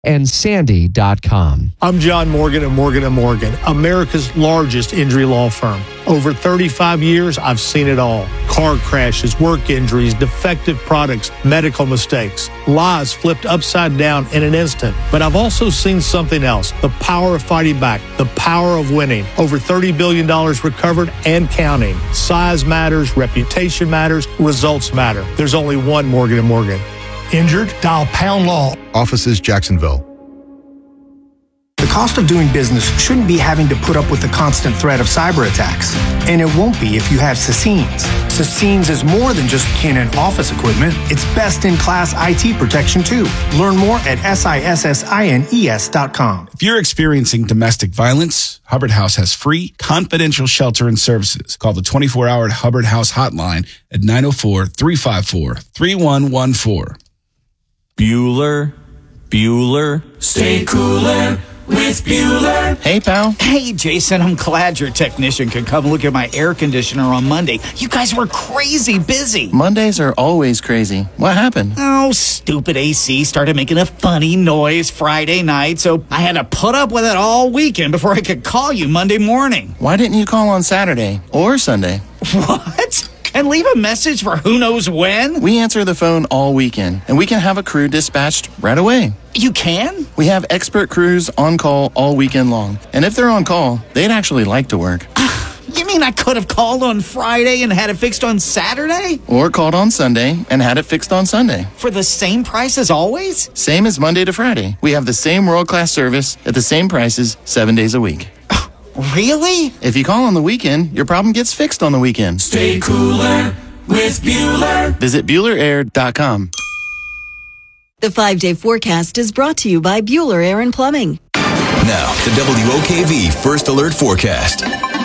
and Sandy.com. I'm John Morgan at Morgan & Morgan, America's largest injury law firm. Over 35 years, I've seen it all. Car crashes, work injuries, defective products, medical mistakes, lives flipped upside down in an instant. But I've also seen something else, the power of fighting back, the power of winning. Over $30 billion recovered and counting. Size matters, reputation matters, results matter. There's only one Morgan & Morgan. Injured? Dial Pound Law. Offices Jacksonville. The cost of doing business shouldn't be having to put up with the constant threat of cyber attacks. And it won't be if you have Sassines. Sassines is more than just Canon office equipment. It's best-in-class IT protection, too. Learn more at sissines.com. If you're experiencing domestic violence, Hubbard House has free, confidential shelter and services. Call the 24-hour Hubbard House hotline at 904-354-3114. Bueller, stay cooler with Bueller. Hey, pal. Hey, Jason, I'm glad your technician could come look at my air conditioner on Monday. You guys were crazy busy. Mondays are always crazy. What happened? Oh, stupid AC started making a funny noise Friday night, so I had to put up with it all weekend before I could call you Monday morning. Why didn't you call on Saturday or Sunday? What? And leave a message for who knows when? We answer the phone all weekend, and we can have a crew dispatched right away. You can? We have expert crews on call all weekend long. And if they're on call, they'd actually like to work. You mean I could have called on Friday and had it fixed on Saturday? Or called on Sunday and had it fixed on Sunday. For the same price as always? Same as Monday to Friday. We have the same world-class service at the same prices 7 days a week. Really? If you call on the weekend, your problem gets fixed on the weekend. Stay cooler with Bueller. Visit BuellerAir.com. The 5-day forecast is brought to you by Bueller Air and Plumbing. Now, the WOKV First Alert Forecast.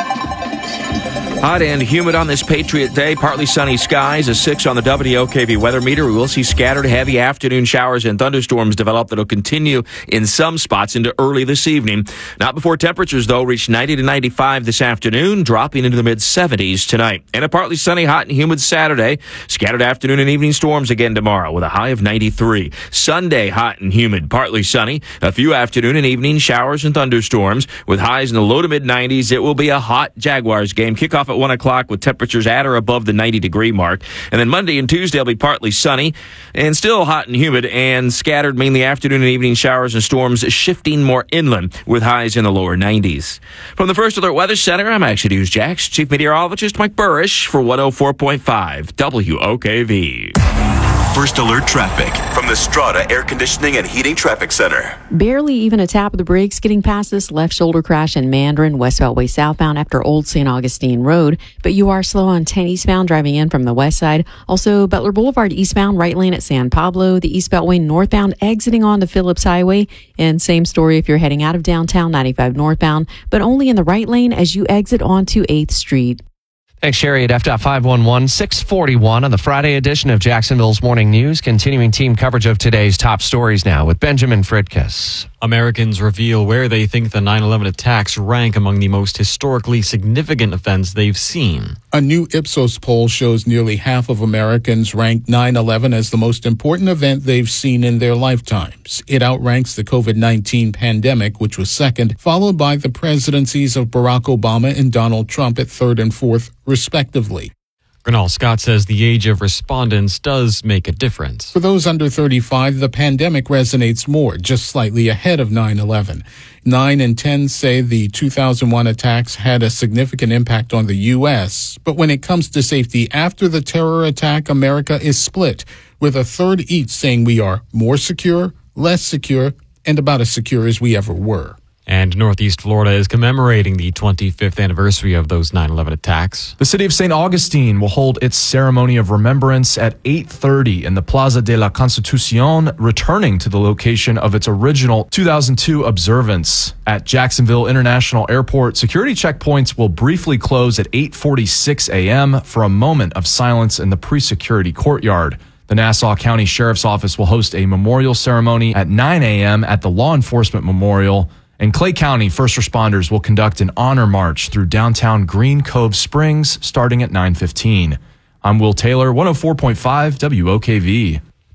Hot and humid on this Patriot Day. Partly sunny skies, a 6 on the WOKV weather meter. We will see scattered heavy afternoon showers and thunderstorms develop that will continue in some spots into early this evening. Not before temperatures, though, reach 90 to 95 this afternoon, dropping into the mid-70s tonight. And a partly sunny, hot and humid Saturday. Scattered afternoon and evening storms again tomorrow with a high of 93. Sunday, hot and humid, partly sunny. A few afternoon and evening showers and thunderstorms with highs in the low to mid-90s. It will be a hot Jaguars game. Kickoff at 1 o'clock with temperatures at or above the 90-degree mark. And then Monday and Tuesday will be partly sunny and still hot and humid and scattered mainly afternoon and evening showers and storms shifting more inland with highs in the lower 90s. From the First Alert Weather Center, I'm Action News Jax. Chief Meteorologist Mike Burrish for 104.5 WOKV. First Alert Traffic from the Strata Air Conditioning and Heating Traffic Center. Barely even a tap of the brakes getting past this left shoulder crash in Mandarin, West Beltway southbound after Old St. Augustine Road. But you are slow on 10 eastbound driving in from the west side. Also, Butler Boulevard eastbound, right lane at San Pablo. The East Beltway northbound exiting onto Phillips Highway. And same story if you're heading out of downtown, 95 northbound, but only in the right lane as you exit onto 8th Street. Thanks, Sherry at F.511, 641 on the Friday edition of Jacksonville's Morning News. Continuing team coverage of today's top stories now with Benjamin Fritkus. Americans reveal where they think the 9/11 attacks rank among the most historically significant events they've seen. A new Ipsos poll shows nearly half of Americans rank 9/11 as the most important event they've seen in their lifetimes. It outranks the COVID-19 pandemic, which was second, followed by the presidencies of Barack Obama and Donald Trump at third and fourth, respectively. Gernal Scott says the age of respondents does make a difference. For those under 35, the pandemic resonates more, just slightly ahead of 9/11. 9 in 10 say the 2001 attacks had a significant impact on the U.S. But when it comes to safety after the terror attack, America is split, with a third each saying we are more secure, less secure, and about as secure as we ever were. And Northeast Florida is commemorating the 25th anniversary of those 9/11 attacks. The city of St. Augustine will hold its ceremony of remembrance at 8:30 in the Plaza de la Constitucion, returning to the location of its original 2002 observance. At Jacksonville International Airport, security checkpoints will briefly close at 8:46 a.m. for a moment of silence in the pre-security courtyard. The Nassau County Sheriff's Office will host a memorial ceremony at 9 a.m. at the Law Enforcement Memorial. And Clay County first responders will conduct an honor march through downtown Green Cove Springs starting at 9:15. I'm Will Taylor, 104.5 WOKV.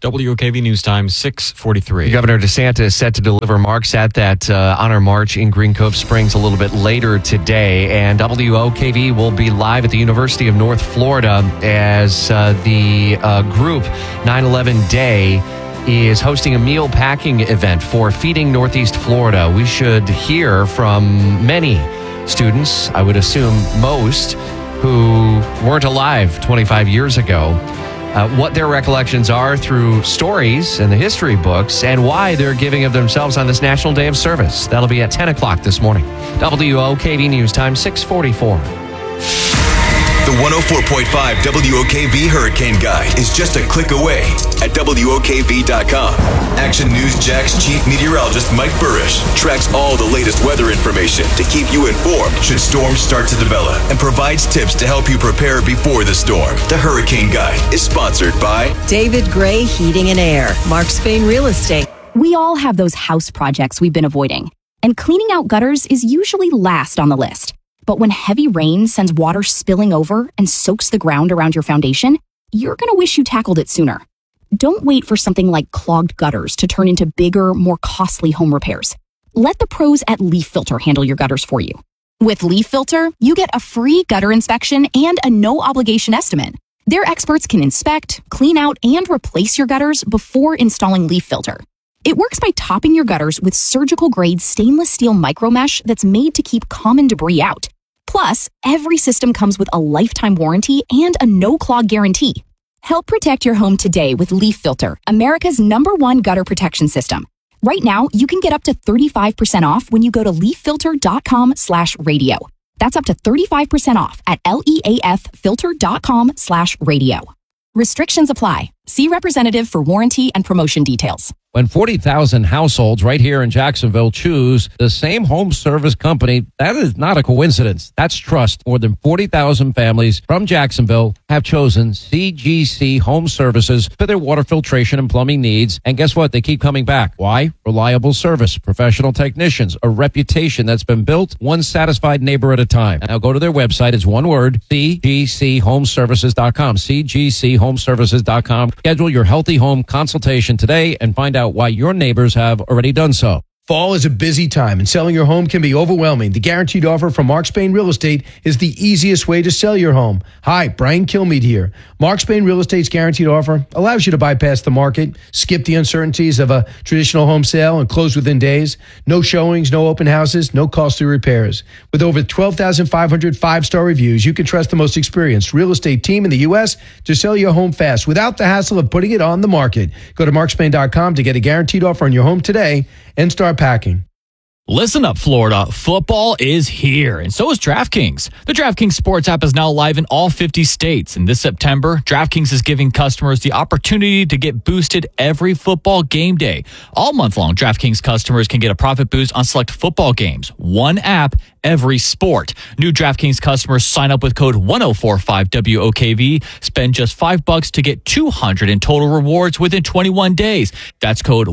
WOKV News Time, 6:43. Governor DeSantis is set to deliver remarks at that honor march in Green Cove Springs a little bit later today. And WOKV will be live at the University of North Florida as the group 9/11 Day is hosting a meal packing event for Feeding Northeast Florida. We should hear from many students, I would assume most, who weren't alive 25 years ago. What their recollections are through stories in the history books and why they're giving of themselves on this National Day of Service. That'll be at 10 o'clock this morning. WOKV News Time, 6:44. The 104.5 WOKV Hurricane Guide is just a click away at WOKV.com. Action News Jack's chief meteorologist Mike Burrish tracks all the latest weather information to keep you informed should storms start to develop and provides tips to help you prepare before the storm. The Hurricane Guide is sponsored by David Gray Heating and Air, Mark Spain Real Estate. We all have those house projects we've been avoiding, and cleaning out gutters is usually last on the list. But when heavy rain sends water spilling over and soaks the ground around your foundation, you're going to wish you tackled it sooner. Don't wait for something like clogged gutters to turn into bigger, more costly home repairs. Let the pros at Leaf Filter handle your gutters for you. With Leaf Filter, you get a free gutter inspection and a no-obligation estimate. Their experts can inspect, clean out, and replace your gutters before installing Leaf Filter. It works by topping your gutters with surgical-grade stainless steel micromesh that's made to keep common debris out. Plus, every system comes with a lifetime warranty and a no-clog guarantee. Help protect your home today with Leaf Filter, America's #1 gutter protection system. Right now, you can get up to 35% off when you go to leaffilter.com/radio. That's up to 35% off at leaffilter.com/radio. Restrictions apply. See representative for warranty and promotion details. When 40,000 households right here in Jacksonville choose the same home service company, that is not a coincidence. That's trust. More than 40,000 families from Jacksonville have chosen CGC Home Services for their water filtration and plumbing needs. And guess what? They keep coming back. Why? Reliable service, professional technicians, a reputation that's been built one satisfied neighbor at a time. Now go to their website. It's one word, cgchomeservices.com, cgchomeservices.com. Schedule your healthy home consultation today and find out why your neighbors have already done so. Fall is a busy time and selling your home can be overwhelming. The guaranteed offer from Mark Spain Real Estate is the easiest way to sell your home. Hi, Brian Kilmeade here. Mark Spain Real Estate's guaranteed offer allows you to bypass the market, skip the uncertainties of a traditional home sale and close within days. No showings, no open houses, no costly repairs. With over 12,500 five-star reviews, you can trust the most experienced real estate team in the U.S. to sell your home fast without the hassle of putting it on the market. Go to markspain.com to get a guaranteed offer on your home today and start packing. Listen up, Florida. Football is here, and so is DraftKings. The DraftKings Sports app is now live in all 50 states, and this September, DraftKings is giving customers the opportunity to get boosted every football game day. All month long, DraftKings customers can get a profit boost on select football games. One app, every sport. New DraftKings customers sign up with code 1045WOKV. Spend just $5 to get $200 in total rewards within 21 days. That's code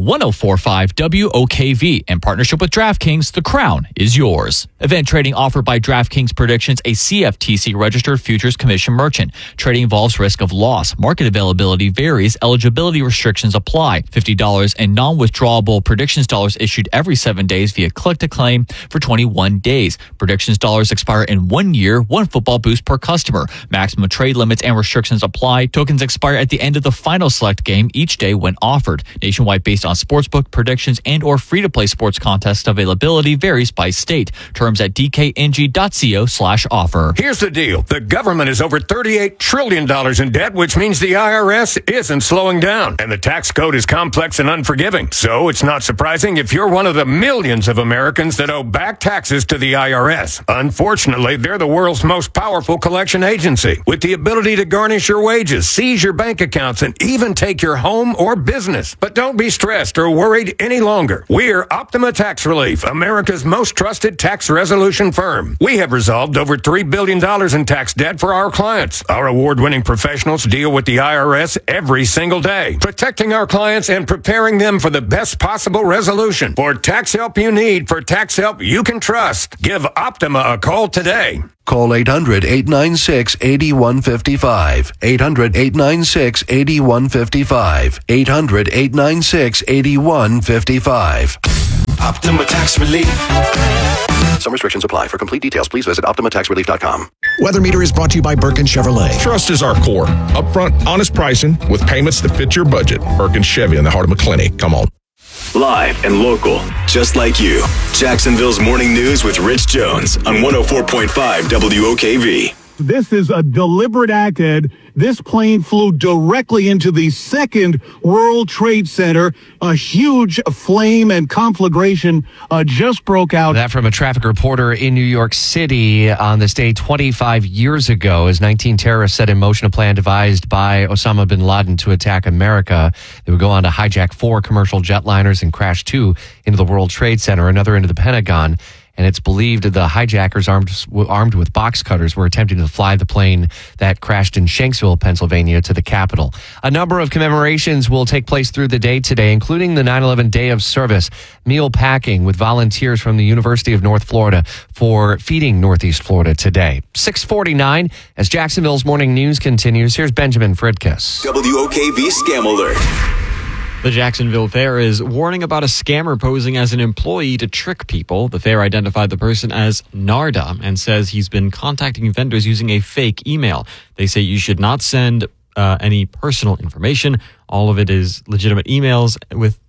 1045WOKV. In partnership with DraftKings, the crown is yours. Event trading offered by DraftKings Predictions, a CFTC registered futures commission merchant. Trading involves risk of loss. Market availability varies. Eligibility restrictions apply. $50 in non-withdrawable predictions dollars issued every 7 days via click to claim for 21 days. Predictions dollars expire in 1 year, one football boost per customer. Maximum trade limits and restrictions apply. Tokens expire at the end of the final select game each day when offered. Nationwide based on sportsbook predictions and or free-to-play sports contest availability varies by state. Terms at dkng.co/offer. Here's the deal. The government is over $38 trillion in debt, which means the IRS isn't slowing down. And the tax code is complex and unforgiving. So it's not surprising if you're one of the millions of Americans that owe back taxes to the IRS. Unfortunately, they're the world's most powerful collection agency with the ability to garnish your wages, seize your bank accounts, and even take your home or business. But don't be stressed or worried any longer. We're Optima Tax Relief. Relief, America's most trusted tax resolution firm. We have resolved over $3 billion in tax debt for our clients. Our award-winning professionals deal with the IRS every single day, protecting our clients and preparing them for the best possible resolution. For tax help you need, for tax help you can trust, give Optima a call today. Call 800-896-8155. 800-896-8155. 800-896-8155. Optima Tax Relief. Some restrictions apply. For complete details, please visit OptimaTaxRelief.com. Weather Meter is brought to you by Birkin Chevrolet. Trust is our core. Upfront, honest pricing with payments that fit your budget. Birkin Chevy in the heart of McClenny. Come on. Live and local, just like you. Jacksonville's Morning News with Rich Jones on 104.5 WOKV. This is a deliberate act, Ed. This plane flew directly into the second World Trade Center. A huge flame and conflagration just broke out. That from a traffic reporter in New York City on this day 25 years ago, as 19 terrorists set in motion a plan devised by Osama bin Laden to attack America. They would go on to hijack 4 commercial jetliners and crash 2 into the World Trade Center, another into the Pentagon. And it's believed the hijackers armed with box cutters were attempting to fly the plane that crashed in Shanksville, Pennsylvania, to the Capitol. A number of commemorations will take place through the day today, including the 9/11 Day of Service, meal packing with volunteers from the University of North Florida for Feeding Northeast Florida today. 6:49 as Jacksonville's Morning News continues. Here's Benjamin Fridkiss. WOKV Scam Alert. The Jacksonville Fair is warning about a scammer posing as an employee to trick people. The fair identified the person as Narda and says he's been contacting vendors using a fake email. They say you should not send any personal information. All of it is legitimate emails with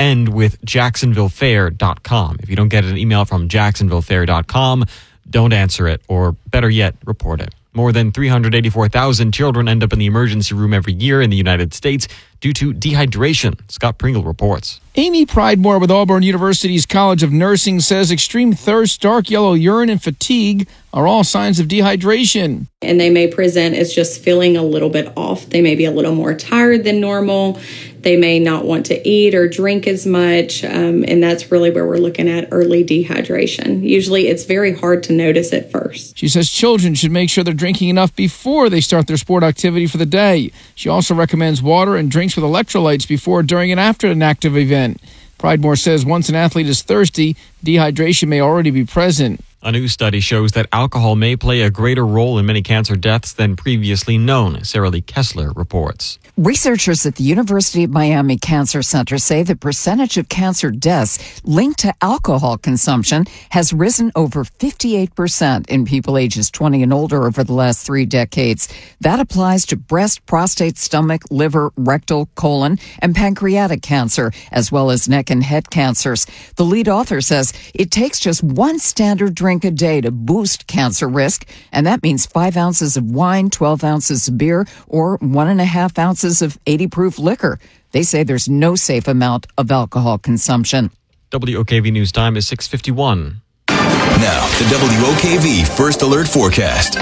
jacksonvillefair.com. If you don't get an email from jacksonvillefair.com, don't answer it, or better yet, report it. More than 384,000 children end up in the emergency room every year in the United States due to dehydration. Scott Pringle reports. Amy Pridemore with Auburn University's College of Nursing says extreme thirst, dark yellow urine, and fatigue are all signs of dehydration. And they may present as just feeling a little bit off. They may be a little more tired than normal. They may not want to eat or drink as much. And that's really where we're looking at early dehydration. Usually it's very hard to notice at first. She says children should make sure they're drinking enough before they start their sport activity for the day. She also recommends water and drinks with electrolytes before, during, and after an active event. Pridemore says once an athlete is thirsty, dehydration may already be present. A new study shows that alcohol may play a greater role in many cancer deaths than previously known. Sarah Lee Kessler reports. Researchers at the University of Miami Cancer Center say the percentage of cancer deaths linked to alcohol consumption has risen over 58% in people ages 20 and older over the last 3 decades. That applies to breast, prostate, stomach, liver, rectal, colon, and pancreatic cancer, as well as neck and head cancers. The lead author says it takes just 1 standard drink a day to boost cancer risk, and that means 5 ounces of wine, 12 ounces of beer, or 1.5 ounces of 80-proof liquor. They say there's no safe amount of alcohol consumption. WOKV News Time is 6:51. Now, the WOKV First Alert Forecast.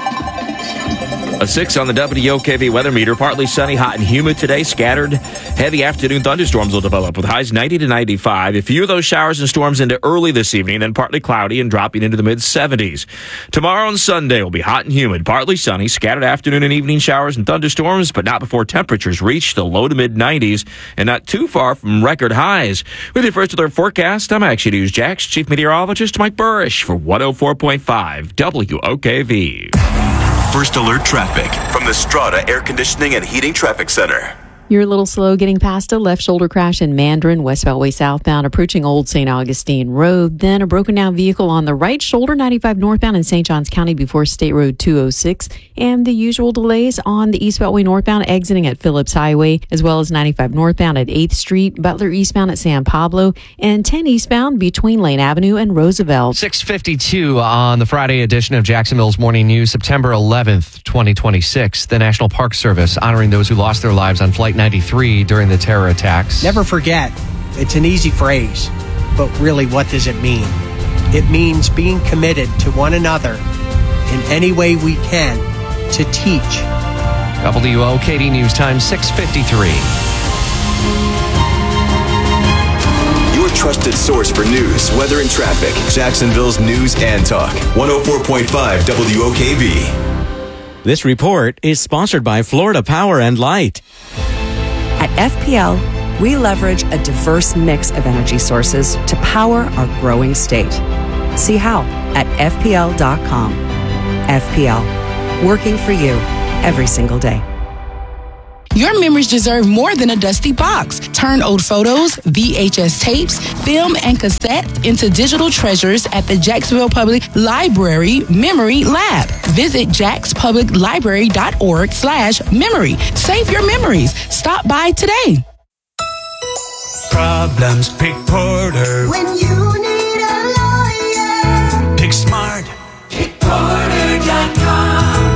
A 6 on the WOKV weather meter. Partly sunny, hot and humid today. Scattered heavy afternoon thunderstorms will develop with highs 90 to 95. A few of those showers and storms into early this evening, then partly cloudy and dropping into the mid-70s. Tomorrow and Sunday will be hot and humid. Partly sunny, scattered afternoon and evening showers and thunderstorms, but not before temperatures reach the low to mid-90s and not too far from record highs. With your First Alert Forecast, I'm Action News Jax Chief Meteorologist Mike Burrish for 104.5 WOKV. First Alert Traffic from the Strata Air Conditioning and Heating Traffic Center. You're a little slow getting past a left shoulder crash in Mandarin, West Beltway southbound, approaching Old St. Augustine Road. Then a broken down vehicle on the right shoulder, 95 northbound in St. Johns County before State Road 206. And the usual delays on the East Beltway northbound exiting at Phillips Highway, as well as 95 northbound at 8th Street, Butler eastbound at San Pablo, and 10 eastbound between Lane Avenue and Roosevelt. 6:52 on the Friday edition of Jacksonville's Morning News, September 11th, 2026. The National Park Service honoring those who lost their lives on Flight 93 during the terror attacks. Never forget. It's an easy phrase, but really, what does it mean? It means being committed to one another in any way we can to teach. WOKD News Time 6:53. trusted source for news, weather, and traffic. Jacksonville's News and Talk. 104.5 WOKV. This report is sponsored by Florida Power and Light. At FPL, we leverage a diverse mix of energy sources to power our growing state. See how at FPL.com. FPL, working for you every single day. Your memories deserve more than a dusty box. Turn old photos, VHS tapes, film, and cassette into digital treasures at the Jacksonville Public Library Memory Lab. Visit jackspubliclibrary.org/memory. Save your memories. Stop by today. Problems, pick Porter. When you need a lawyer, Pick smart. PickPorter.com.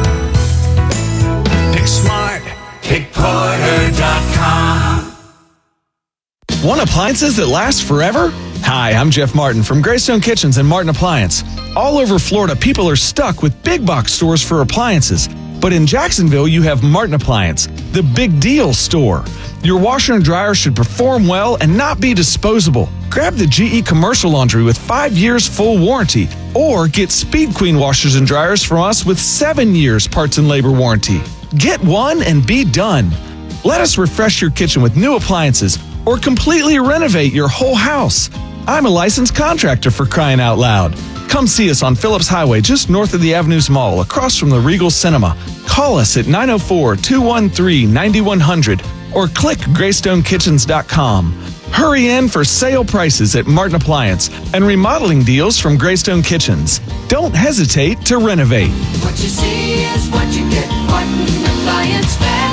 Pick smart. PickPorter.com. Want appliances that last forever? Hi, I'm Jeff Martin from Greystone Kitchens and Martin Appliance. All over Florida, people are stuck with big box stores for appliances. But in Jacksonville, you have Martin Appliance, the big deal store. Your washer and dryer should perform well and not be disposable. Grab the GE commercial laundry with 5 years full warranty, or get Speed Queen washers and dryers from us with 7 years parts and labor warranty. Get one and be done. Let us refresh your kitchen with new appliances or completely renovate your whole house. I'm a licensed contractor, for crying out loud. Come see us on Phillips Highway, just north of the Avenues Mall, across from the Regal Cinema. Call us at 904-213-9100 or click GreystoneKitchens.com. Hurry in for sale prices at Martin Appliance and remodeling deals from Greystone Kitchens. Don't hesitate to renovate. What you see is what you get. Martin Appliance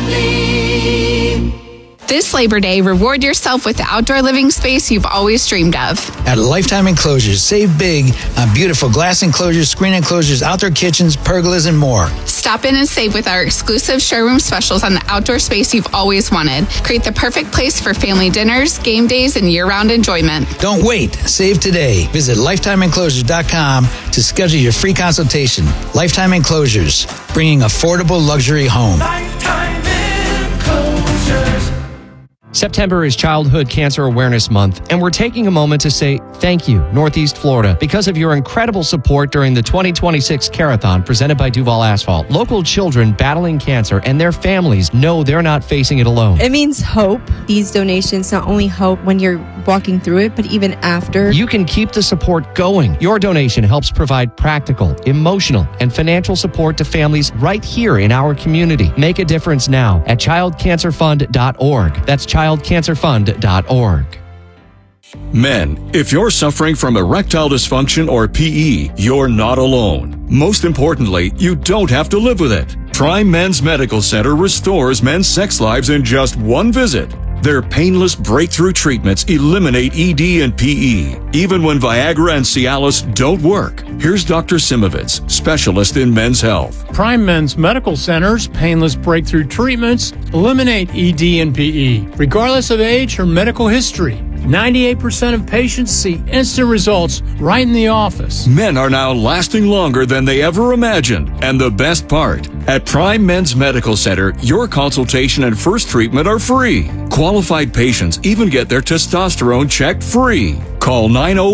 Family. This Labor Day, reward yourself with the outdoor living space you've always dreamed of. At Lifetime Enclosures, save big on beautiful glass enclosures, screen enclosures, outdoor kitchens, pergolas, and more. Stop in and save with our exclusive showroom specials on the outdoor space you've always wanted. Create the perfect place for family dinners, game days, and year-round enjoyment. Don't wait. Save today. Visit LifetimeEnclosures.com to schedule your free consultation. Lifetime Enclosures, bringing affordable luxury home. Lifetime Enclosures. September is Childhood Cancer Awareness Month, and we're taking a moment to say thank you, Northeast Florida, because of your incredible support during the 2026 Carathon presented by Duval Asphalt. Local children battling cancer and their families know they're not facing it alone. It means hope. These donations not only help when you're walking through it, but even after. You can keep the support going. Your donation helps provide practical, emotional, and financial support to families right here in our community. Make a difference now at childcancerfund.org. That's childcancerfund.org. Men, if you're suffering from erectile dysfunction or PE, you're not alone. Most importantly, you don't have to live with it. Prime Men's Medical Center restores men's sex lives in just one visit. Their painless breakthrough treatments eliminate ED and PE, even when Viagra and Cialis don't work. Here's Dr. Simovitz, specialist in men's health. Prime Men's Medical Center's painless breakthrough treatments eliminate ED and PE, regardless of age or medical history. 98% of patients see instant results right in the office. Men are now lasting longer than they ever imagined. And the best part, at Prime Men's Medical Center, your consultation and first treatment are free. Qualified patients even get their testosterone checked free. Call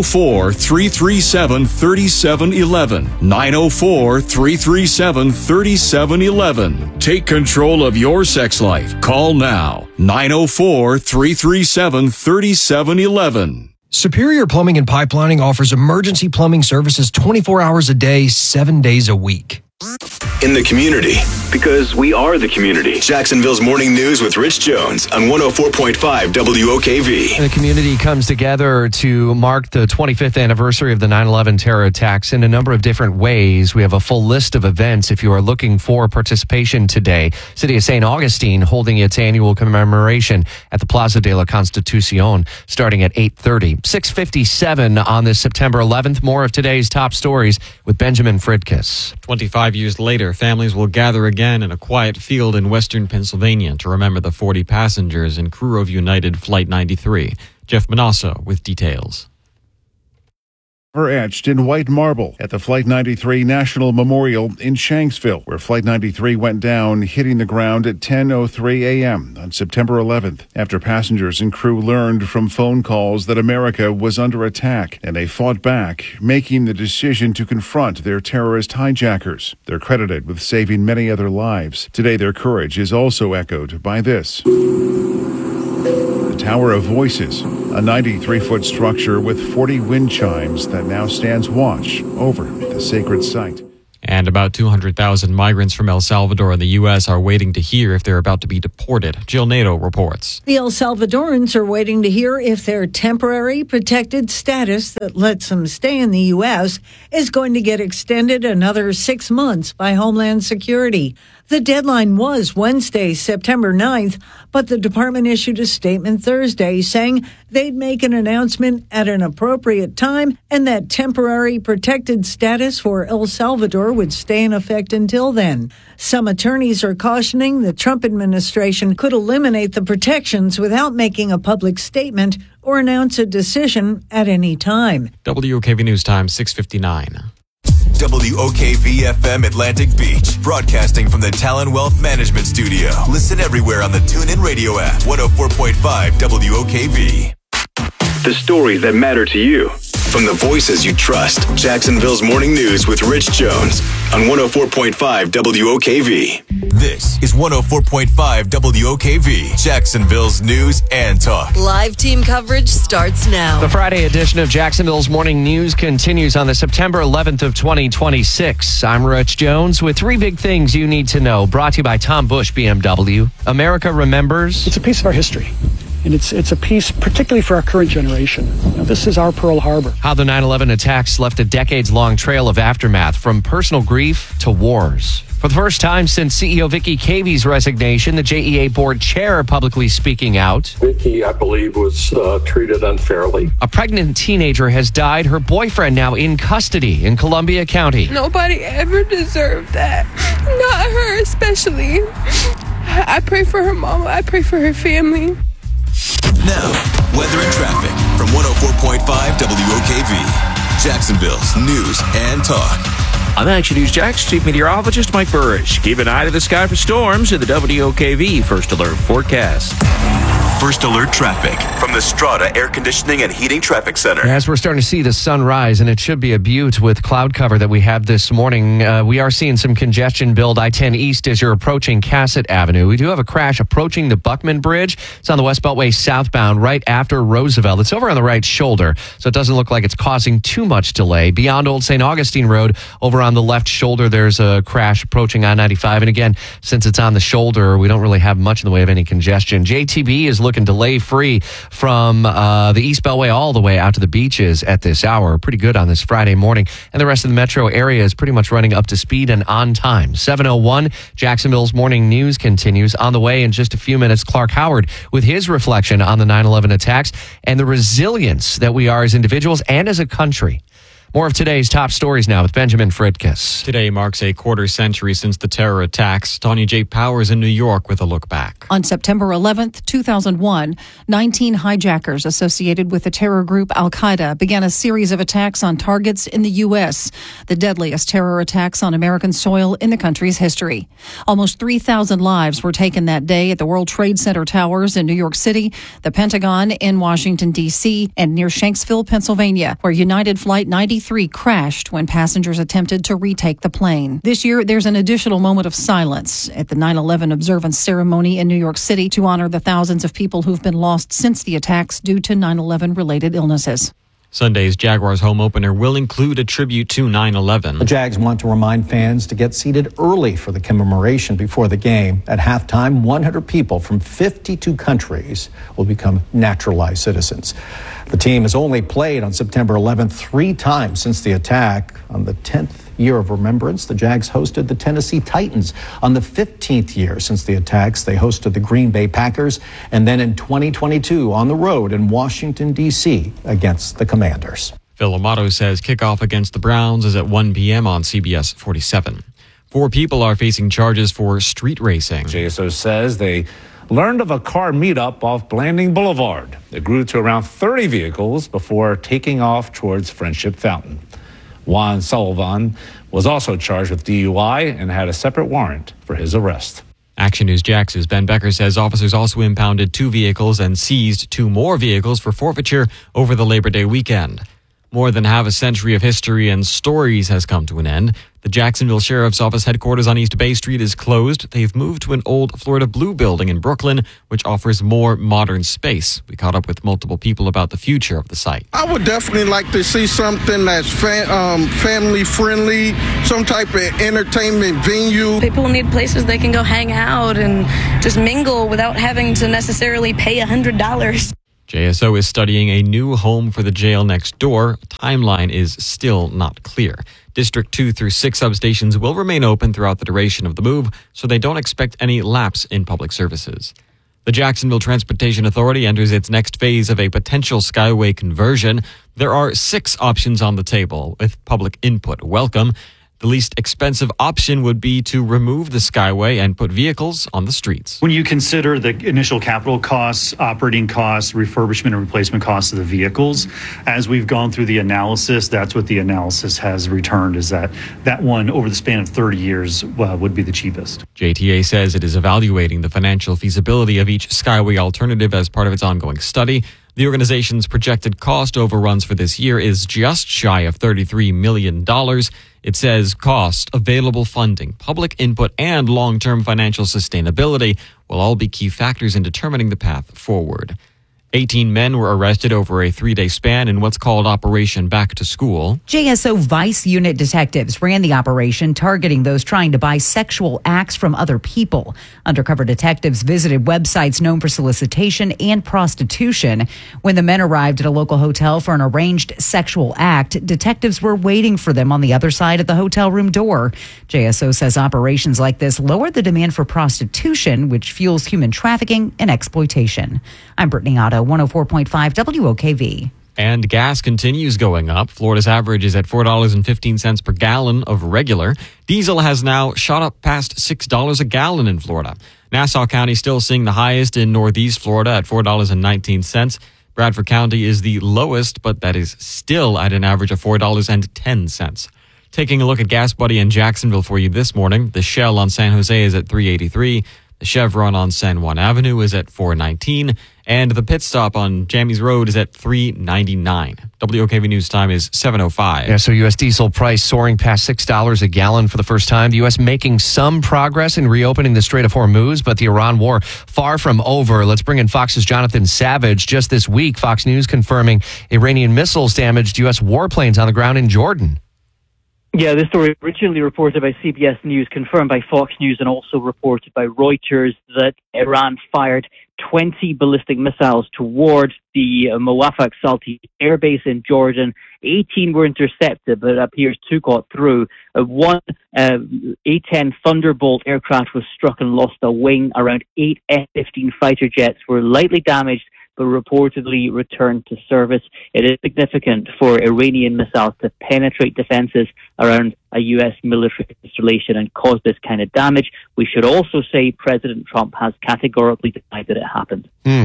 904-337-3711. 904-337-3711. Take control of your sex life. Call now. 904-337-3711. Superior Plumbing and Pipelining offers emergency plumbing services 24 hours a day, 7 days a week. In the community, because we are the community. Jacksonville's Morning News with Rich Jones on 104.5 WOKV. The community comes together to mark the 25th anniversary of the 9/11 terror attacks in a number of different ways. We have a full list of events if you are looking for participation today. City of St. Augustine holding its annual commemoration at the Plaza de la Constitucion starting at 8:30. 6:57 on this September 11th. More of today's top stories with Benjamin Fridkis. 25 years later, families will gather again in a quiet field in western Pennsylvania to remember the 40 passengers and crew of United Flight 93. Jeff Manasso with details. Were etched in white marble at the Flight 93 National Memorial in Shanksville, where Flight 93 went down, hitting the ground at 10:03 a.m. on September 11th, after passengers and crew learned from phone calls that America was under attack, and they fought back, making the decision to confront their terrorist hijackers. They're credited with saving many other lives. Today, their courage is also echoed by this. The Tower of Voices, a 93-foot structure with 40 wind chimes that now stands watch over the sacred site. And about 200,000 migrants from El Salvador in the U.S. are waiting to hear if they're about to be deported. Jill Nato reports. The El Salvadorans are waiting to hear if their temporary protected status that lets them stay in the U.S. is going to get extended another 6 months by Homeland Security. The deadline was Wednesday, September 9th, but the department issued a statement Thursday saying they'd make an announcement at an appropriate time and that temporary protected status for El Salvador would stay in effect until then. Some attorneys are cautioning the Trump administration could eliminate the protections without making a public statement or announce a decision at any time. WOKV News Time, 6:59. WOKV-FM Atlantic Beach, broadcasting from the Talon Wealth Management Studio. Listen everywhere on the TuneIn Radio app. 104.5 WOKV. The stories that matter to you. From the voices you trust. Jacksonville's Morning News with Rich Jones on 104.5 WOKV. This is 104.5 WOKV, Jacksonville's News and Talk. Live team coverage starts now. The Friday edition of Jacksonville's Morning News continues on the September 11th of 2026. I'm Rich Jones with three big things you need to know. Brought to you by Tom Bush BMW. America remembers. It's a piece of our history. And it's a piece particularly for our current generation. This is our Pearl Harbor. How the 9/11 attacks left a decades-long trail of aftermath, from personal grief to wars. For the first time since CEO Vicky Cavy's resignation, the JEA board chair publicly speaking out. Vicky, I believe, was treated unfairly. A pregnant teenager has died. Her boyfriend now in custody in Columbia County. Nobody ever deserved that. Not her especially. I pray for her mama. I pray for her family. Now, weather and traffic from 104.5 WOKV, Jacksonville's News and Talk. I'm Action News Jack's Chief Meteorologist Mike Burrish. Keep an eye to the sky for storms in the WOKV First Alert forecast. First Alert traffic from the Strata Air Conditioning and Heating Traffic Center. As we're starting to see the sun rise, and it should be a beaut with cloud cover that we have this morning, we are seeing some congestion build I-10 East as you're approaching Cassett Avenue. We do have a crash approaching the Buckman Bridge. It's on the West Beltway southbound right after Roosevelt. It's over on the right shoulder, so it doesn't look like it's causing too much delay. Beyond Old St. Augustine Road, over on the left shoulder, there's a crash approaching I-95. And again, since it's on the shoulder, we don't really have much in the way of any congestion. JTB is looking delay-free from the East Beltway all the way out to the beaches at this hour. Pretty good on this Friday morning. And the rest of the metro area is pretty much running up to speed and on time. 7:01, Jacksonville's Morning News continues. On the way in just a few minutes, Clark Howard with his reflection on the 9/11 attacks and the resilience that we are as individuals and as a country. More of today's top stories now with Benjamin Fritkiss. Today marks a quarter century since the terror attacks. Tanya J. Powers in New York with a look back. On September 11th, 2001, 19 hijackers associated with the terror group Al-Qaeda began a series of attacks on targets in the U.S., the deadliest terror attacks on American soil in the country's history. Almost 3,000 lives were taken that day at the World Trade Center towers in New York City, the Pentagon in Washington, D.C., and near Shanksville, Pennsylvania, where United Flight 93 crashed when passengers attempted to retake the plane. This year, there's an additional moment of silence at the 9/11 observance ceremony in New York City to honor the thousands of people who've been lost since the attacks due to 9/11 related illnesses. Sunday's Jaguars home opener will include a tribute to 9/11. The Jags want to remind fans to get seated early for the commemoration before the game. At halftime, 100 people from 52 countries will become naturalized citizens. The team has only played on September 11th 3 times since the attack. On the 10th year of remembrance, the Jags hosted the Tennessee Titans. On the 15th year since the attacks, they hosted the Green Bay Packers. And then in 2022, on the road in Washington, D.C., against the Commanders. Phil Amato says kickoff against the Browns is at 1 p.m. on CBS 47. 4 people are facing charges for street racing. JSO says they learned of a car meetup off Blanding Boulevard. It grew to around 30 vehicles before taking off towards Friendship Fountain. Juan Sullivan was also charged with DUI and had a separate warrant for his arrest. Action News Jax's Ben Becker says officers also impounded 2 vehicles and seized 2 more vehicles for forfeiture over the Labor Day weekend. More than half a century of history and stories has come to an end. The Jacksonville Sheriff's Office headquarters on East Bay Street is closed. They've moved to an old Florida Blue building in Brooklyn, which offers more modern space. We caught up with multiple people about the future of the site. I would definitely like to see something that's family friendly, some type of entertainment venue. People need places they can go hang out and just mingle without having to necessarily pay $100. JSO is studying a new home for the jail next door. Timeline is still not clear. District 2 through 6 substations will remain open throughout the duration of the move, so they don't expect any lapse in public services. The Jacksonville Transportation Authority enters its next phase of a potential Skyway conversion. There are 6 options on the table with public input welcome. The least expensive option would be to remove the Skyway and put vehicles on the streets. When you consider the initial capital costs, operating costs, refurbishment and replacement costs of the vehicles, as we've gone through the analysis, that's what the analysis has returned, is that one over the span of 30 years would be the cheapest. JTA says it is evaluating the financial feasibility of each Skyway alternative as part of its ongoing study. The organization's projected cost overruns for this year is just shy of $33 million. It says cost, available funding, public input, and long-term financial sustainability will all be key factors in determining the path forward. 18 men were arrested over a 3-day span in what's called Operation Back to School. JSO Vice Unit detectives ran the operation targeting those trying to buy sexual acts from other people. Undercover detectives visited websites known for solicitation and prostitution. When the men arrived at a local hotel for an arranged sexual act, detectives were waiting for them on the other side of the hotel room door. JSO says operations like this lower the demand for prostitution, which fuels human trafficking and exploitation. I'm Brittany Otto, 104.5 WOKV. And gas continues going up. Florida's average is at $4.15 per gallon of regular. Diesel has now shot up past $6 a gallon in Florida. Nassau County still seeing the highest in Northeast Florida at $4.19. Bradford County is the lowest, but that is still at an average of $4.10. Taking a look at Gas Buddy in Jacksonville for you this morning. The Shell on San Jose is at $3.83. The Chevron on San Juan Avenue is at $4.19, and the Pit Stop on Jammies Road is at $3.99. WOKV News time is 7:05. Yeah, so U.S. diesel price soaring past $6 a gallon for the first time. The U.S. making some progress in reopening the Strait of Hormuz, but the Iran war far from over. Let's bring in Fox's Jonathan Savage. Just this week, Fox News confirming Iranian missiles damaged U.S. warplanes on the ground in Jordan. Yeah, this story originally reported by CBS News, confirmed by Fox News, and also reported by Reuters that Iran fired 20 ballistic missiles towards the Muwafaq Salti airbase in Jordan. 18 were intercepted, but it appears 2 got through. One A-10 Thunderbolt aircraft was struck and lost a wing. Around 8 F-15 fighter jets were lightly damaged, but reportedly returned to service. It is significant for Iranian missiles to penetrate defenses around a U.S. military installation and cause this kind of damage. We should also say President Trump has categorically denied that it happened.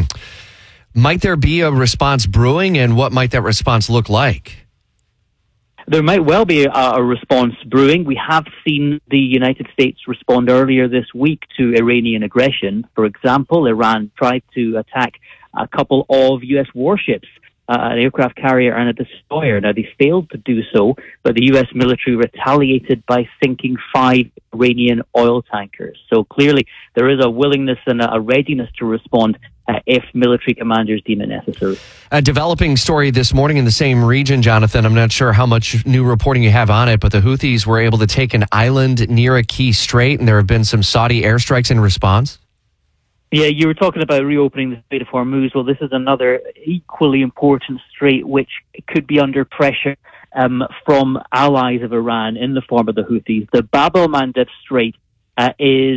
Might there be a response brewing, and what might that response look like? There might well be a response brewing. We have seen the United States respond earlier this week to Iranian aggression. For example, Iran tried to attack a couple of U.S. warships, an aircraft carrier and a destroyer. Now, they failed to do so, but the U.S. military retaliated by sinking 5 Iranian oil tankers. So clearly, there is a willingness and a readiness to respond if military commanders deem it necessary. A developing story this morning in the same region, Jonathan. I'm not sure how much new reporting you have on it, but the Houthis were able to take an island near a key strait, and there have been some Saudi airstrikes in response. Yeah, you were talking about reopening the Strait of Hormuz. Well, this is another equally important strait which could be under pressure from allies of Iran in the form of the Houthis. The Bab el-Mandeb Strait is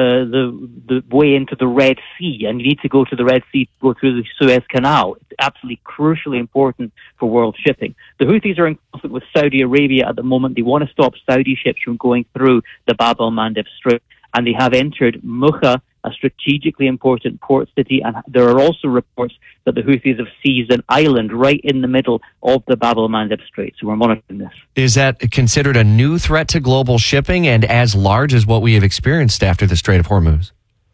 the way into the Red Sea, and you need to go to the Red Sea to go through the Suez Canal. It's absolutely crucially important for world shipping. The Houthis are in conflict with Saudi Arabia at the moment. They want to stop Saudi ships from going through the Bab el-Mandeb Strait, and they have entered Mukha a strategically important port city, and there are also reports that the Houthis have seized an island right in the middle of the Bab el-Mandeb Strait. So we're monitoring this. Is that considered a new threat to global shipping and as large as what we have experienced after the Strait of Hormuz?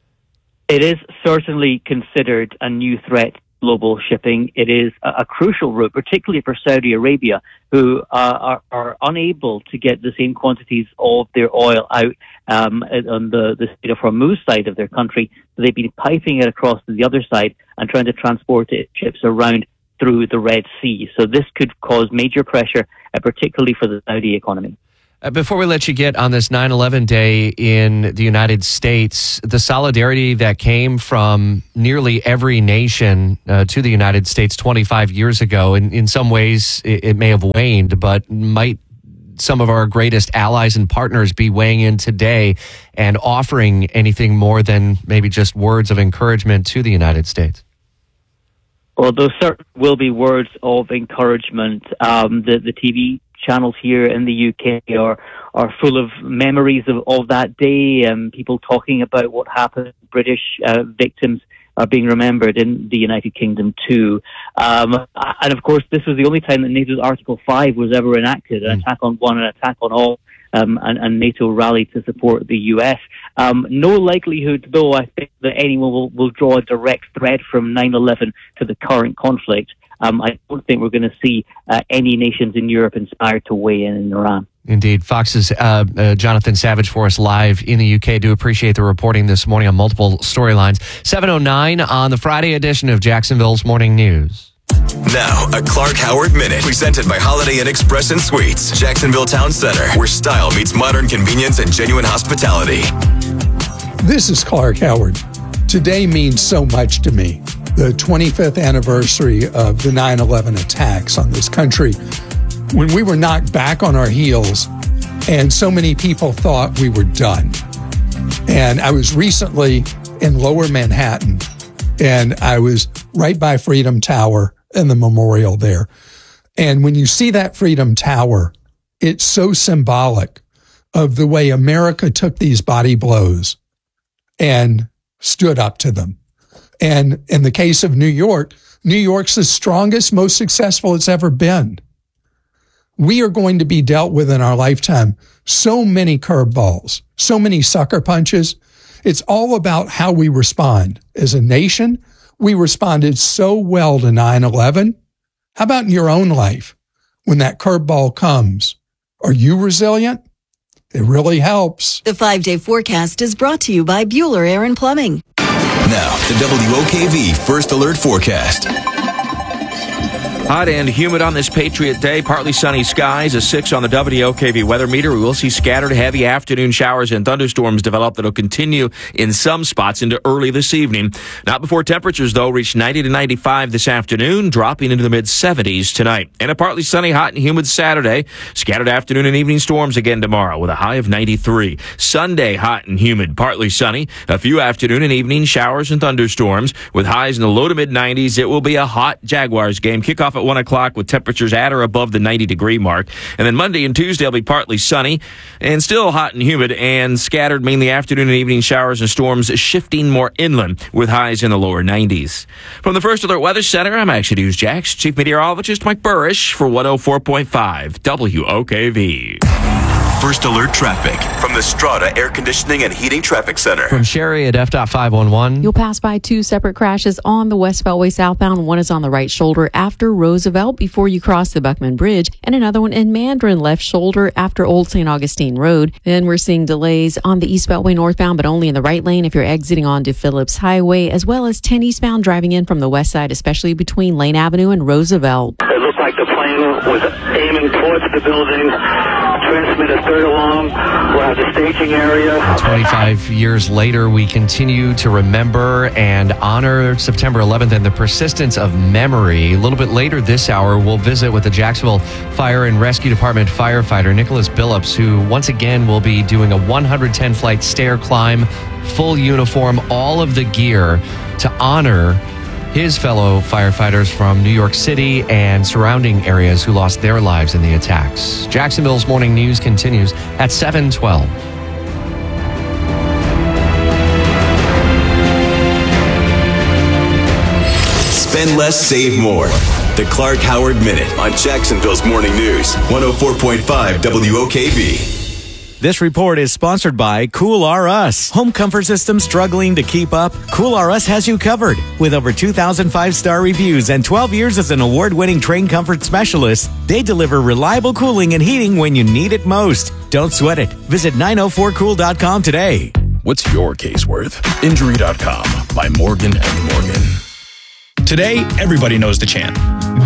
It is certainly considered a new threat to global shipping. It is a crucial route, particularly for Saudi Arabia, who are unable to get the same quantities of their oil out on the Strait of Hormuz side of their country. So they've been piping it across to the other side and trying to transport it ships around through the Red Sea. So this could cause major pressure, particularly for the Saudi economy. Before we let you get on this 9/11 day in the United States, the solidarity that came from nearly every nation to the United States 25 years ago, in some ways it may have waned, but might some of our greatest allies and partners be weighing in today and offering anything more than maybe just words of encouragement to the United States? Well, those certainly will be words of encouragement. The TV channels here in the UK are full of memories of that day, and people talking about what happened. British victims are being remembered in the United Kingdom too. And of course, this was the only time that NATO's Article 5 was ever enacted, an attack on one, an attack on all, and NATO rallied to support the US. No likelihood, though, I think that anyone will draw a direct thread from 9/11 to the current conflict. I don't think we're going to see any nations in Europe inspired to weigh in Iran. Indeed. Fox's Jonathan Savage for us live in the UK. Do appreciate the reporting this morning on multiple storylines. 7:09 on the Friday edition of Jacksonville's Morning News. Now, a Clark Howard Minute, presented by Holiday Inn Express and Suites, Jacksonville Town Center, where style meets modern convenience and genuine hospitality. This is Clark Howard. Today means so much to me. The 25th anniversary of the 9/11 attacks on this country, when we were knocked back on our heels and so many people thought we were done. And I was recently in Lower Manhattan, and I was right by Freedom Tower and the memorial there. And when you see that Freedom Tower, it's so symbolic of the way America took these body blows and stood up to them. And in the case of New York, New York's the strongest, most successful it's ever been. We are going to be dealt with in our lifetime so many curveballs, so many sucker punches. It's all about how we respond. As a nation, we responded so well to 9/11. How about in your own life? When that curveball comes, are you resilient? It really helps. The 5-day forecast is brought to you by Bueller Air and Plumbing. Now, the WOKV First Alert Forecast. Hot and humid on this Patriot Day. Partly sunny skies, a 6 on the WOKV weather meter. We will see scattered heavy afternoon showers and thunderstorms develop that will continue in some spots into early this evening. Not before temperatures, though, reach 90 to 95 this afternoon, dropping into the mid-70s tonight. And a partly sunny, hot and humid Saturday. Scattered afternoon and evening storms again tomorrow with a high of 93. Sunday, hot and humid, partly sunny. A few afternoon and evening showers and thunderstorms with highs in the low to mid-90s. It will be a hot Jaguars game. Kickoff at 1 o'clock with temperatures at or above the 90-degree mark. And then Monday and Tuesday will be partly sunny and still hot and humid and scattered mainly afternoon and evening showers and storms shifting more inland with highs in the lower 90s. From the First Alert Weather Center, I'm Action News Jax Chief Meteorologist Mike Burrish for 104.5 WOKV. First Alert Traffic from the Strata Air Conditioning and Heating Traffic Center. From Sherry at F.511. You'll pass by 2 separate crashes on the West Beltway southbound. One is on the right shoulder after Roosevelt before you cross the Buckman Bridge, and another one in Mandarin left shoulder after Old St. Augustine Road. Then we're seeing delays on the East Beltway northbound, but only in the right lane if you're exiting onto Phillips Highway, as well as 10 eastbound driving in from the west side, especially between Lane Avenue and Roosevelt. It looked like the plane was aiming towards the building. Transmit a third alarm. We'll have the staging area. 25 years later, we continue to remember and honor September 11th and the persistence of memory. A little bit later this hour, we'll visit with the Jacksonville Fire and Rescue Department firefighter Nicholas Billups, who once again will be doing a 110-flight stair climb, full uniform, all of the gear to honor his fellow firefighters from New York City and surrounding areas who lost their lives in the attacks. Jacksonville's Morning News continues at 7:12. Spend less, save more. The Clark Howard Minute on Jacksonville's Morning News. 104.5 WOKV. This report is sponsored by Cool R Us. Home comfort systems struggling to keep up? Cool R Us has you covered. With over 2,000 5-star reviews and 12 years as an award-winning trained comfort specialist, they deliver reliable cooling and heating when you need it most. Don't sweat it. Visit 904cool.com today. What's your case worth? Injury.com by Morgan & Morgan. Today, everybody knows the chant.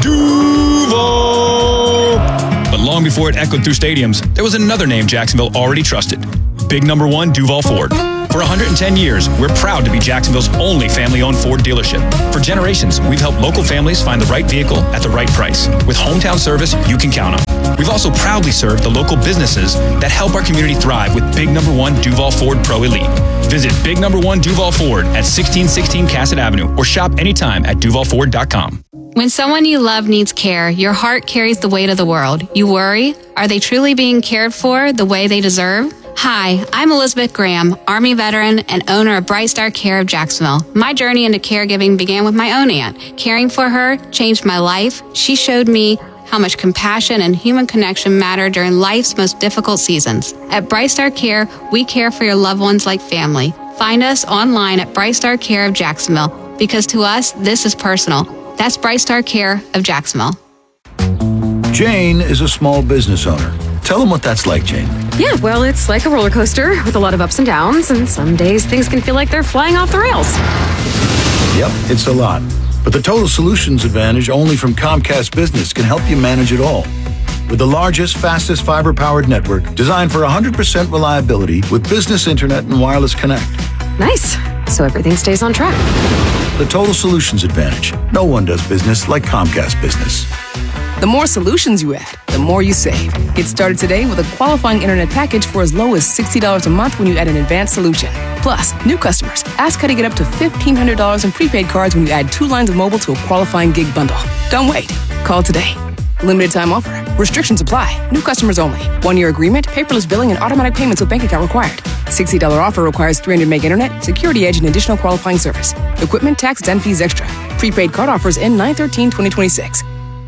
Duval! But long before it echoed through stadiums, there was another name Jacksonville already trusted. Big number 1 Duval Ford. For 110 years, we're proud to be Jacksonville's only family-owned Ford dealership. For generations, we've helped local families find the right vehicle at the right price. With hometown service you can count on. We've also proudly served the local businesses that help our community thrive with Big Number 1 Duval Ford Pro Elite. Visit Big Number 1 Duval Ford at 1616 Cassett Avenue or shop anytime at DuvalFord.com. When someone you love needs care, your heart carries the weight of the world. You worry, are they truly being cared for the way they deserve? Hi, I'm Elizabeth Graham, Army veteran and owner of Bright Star Care of Jacksonville. My journey into caregiving began with my own aunt. Caring for her changed my life. She showed me how much compassion and human connection matter during life's most difficult seasons. At Bright Star Care, we care for your loved ones like family. Find us online at Bright Star Care of Jacksonville, because to us, this is personal. That's Bright Star Care of Jacksonville. Jane is a small business owner. Tell them what that's like, Jane. Yeah, well, it's like a roller coaster with a lot of ups and downs, and some days things can feel like they're flying off the rails. Yep, it's a lot. But the Total Solutions Advantage only from Comcast Business can help you manage it all. With the largest, fastest fiber-powered network designed for 100% reliability with business internet and wireless connect. Nice. So everything stays on track. The Total Solutions Advantage. No one does business like Comcast Business. The more solutions you add, the more you save. Get started today with a qualifying internet package for as low as $60 a month when you add an advanced solution. Plus, new customers, ask how to get up to $1,500 in prepaid cards when you add 2 lines of mobile to a qualifying gig bundle. Don't wait. Call today. Limited time offer. Restrictions apply. New customers only. 1-year agreement, paperless billing, and automatic payments with bank account required. $60 offer requires 300 meg internet, security edge, and additional qualifying service. Equipment, taxes, and fees extra. Prepaid card offers end 9/13/2026.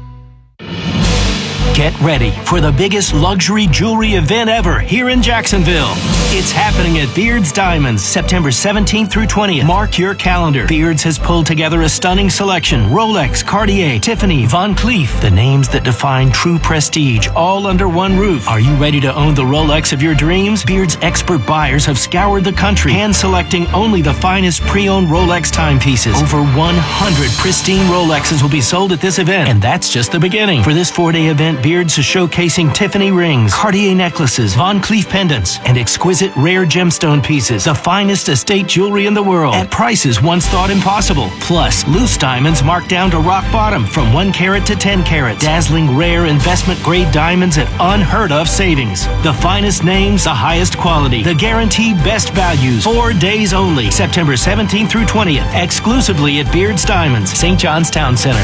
Get ready for the biggest luxury jewelry event ever here in Jacksonville. It's happening at Beards Diamonds, September 17th through 20th. Mark your calendar. Beards has pulled together a stunning selection. Rolex, Cartier, Tiffany, Van Cleef. The names that define true prestige, all under one roof. Are you ready to own the Rolex of your dreams? Beards expert buyers have scoured the country, hand-selecting only the finest pre-owned Rolex timepieces. Over 100 pristine Rolexes will be sold at this event, and that's just the beginning. For this 4-day event, Beards is showcasing Tiffany rings, Cartier necklaces, Van Cleef pendants, and exquisite rare gemstone pieces, the finest estate jewelry in the world, at prices once thought impossible. Plus, loose diamonds marked down to rock bottom from 1 carat to 10 carat. Dazzling rare investment-grade diamonds at unheard-of savings. The finest names, the highest quality, the guaranteed best values. 4 days only, September 17th through 20th, exclusively at Beards Diamonds, St. John's Town Center.